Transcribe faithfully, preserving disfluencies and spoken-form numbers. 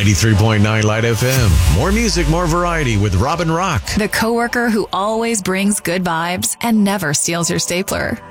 eighty-three point nine Light F M. More music, more variety with Robin Rock. The coworker who always brings good vibes and never steals your stapler.